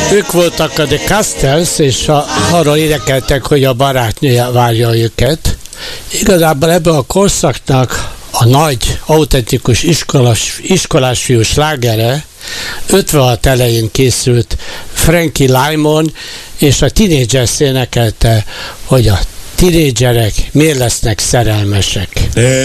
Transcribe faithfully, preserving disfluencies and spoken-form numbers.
Ők voltak a The Castells, és a, arról énekeltek, hogy a barátnője várja őket. Igazából ebben a korszaknak a nagy, autentikus iskolás, iskolás fiú slágere ötvenhat elején készült Frankie Lymon, és a Teenagers énekelte, hogy a tinédzserek miért lesznek szerelmesek.